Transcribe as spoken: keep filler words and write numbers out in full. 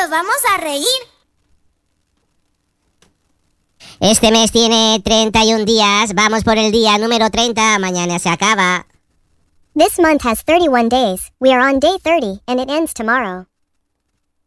nos vamos a reír. Este mes tiene treinta y un días. Vamos por el día número treinta. Mañana se acaba. This month has thirty-one days. We are on day thirty, and it ends tomorrow.